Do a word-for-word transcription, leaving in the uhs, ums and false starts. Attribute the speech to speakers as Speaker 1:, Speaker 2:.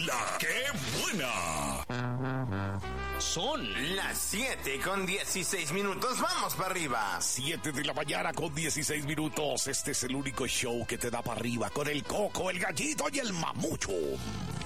Speaker 1: ¡La qué buena!
Speaker 2: Son las siete con dieciséis minutos. ¡Vamos para arriba!
Speaker 1: siete de la mañana con dieciséis minutos. Este es el único show que te da para arriba con el Coco, el Gallito y el Mamucho.